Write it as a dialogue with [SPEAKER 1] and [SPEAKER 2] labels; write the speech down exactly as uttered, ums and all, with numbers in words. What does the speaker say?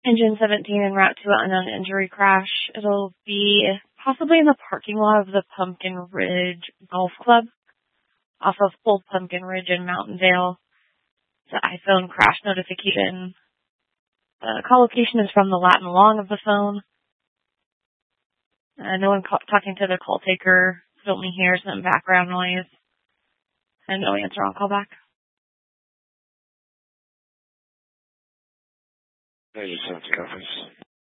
[SPEAKER 1] Engine seventeen en route to an unknown injury crash. It'll be possibly in the parking lot of the Pumpkin Ridge Golf Club off of Old Pumpkin Ridge in Mountain Vale. It's an iPhone crash notification. The call location is from the Latin long of the phone. Uh, no one ca- talking to the call taker. Could only hear some background noise. And no answer on callback.
[SPEAKER 2] Major Safety Office.